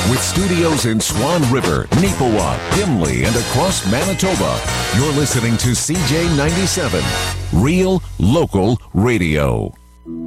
With studios in Swan River, Neepawa, Gimli, and across Manitoba, you're listening to CJ97, Real Local Radio.